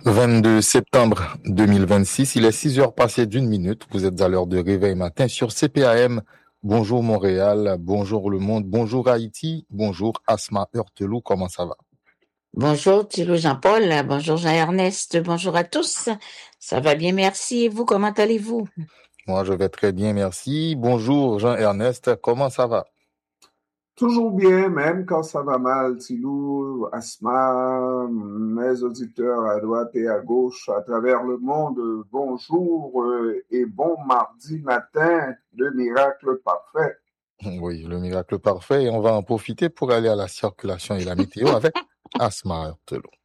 22 septembre 2026, il est 6 heures passées d'une minute. Vous êtes à l'heure de réveil matin sur CPAM. Bonjour Montréal, bonjour le monde, bonjour Haïti, bonjour Asma Heurtelou, comment ça va? Bonjour Thilo Jean-Paul, bonjour Jean-Ernest, bonjour à tous. Ça va bien, merci. Et vous, comment allez-vous? Moi, je vais très bien, merci. Bonjour Jean-Ernest, comment ça va? Toujours bien, même quand ça va mal, Tilou, Asma, mes auditeurs à droite et à gauche, à travers le monde, bonjour et bon mardi matin, le miracle parfait. Oui, le miracle parfait. Et on va en profiter pour aller à la circulation et la météo avec Asma Heurtelou.